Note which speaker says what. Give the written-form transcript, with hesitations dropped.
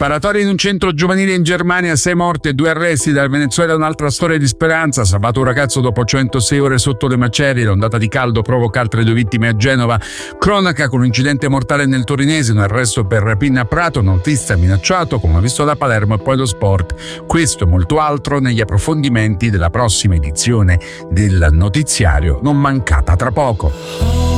Speaker 1: Sparatoria in un centro giovanile in Germania, 6 morti e 2 arresti. Dal Venezuela un'altra storia di speranza. Salvato un ragazzo dopo 106 ore sotto le macerie. L'ondata di caldo provoca altre 2 vittime a Genova. Cronaca con un incidente mortale nel Torinese, un arresto per rapina a Prato, un autista minacciato, come visto da Palermo, e poi lo sport. Questo e molto altro negli approfondimenti della prossima edizione del notiziario, non mancata tra poco.